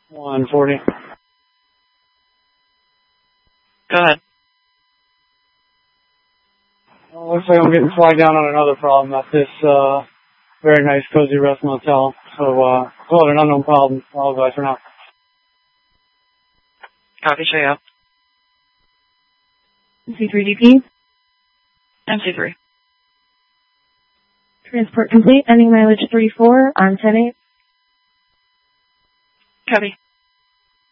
140. Go ahead. Well, looks like I'm getting flagged down on another problem at this very nice Cozy Rest Motel. So, call it an unknown problem. Apologize for now. Copy, show you up. MC3DP. MC3. Transport complete, ending mileage 34 on 10-8. Copy.